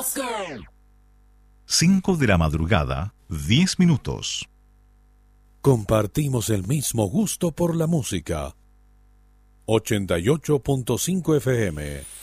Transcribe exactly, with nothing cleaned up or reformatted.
cinco de la madrugada, diez minutos. Compartimos el mismo gusto por la música. ochenta y ocho punto cinco F M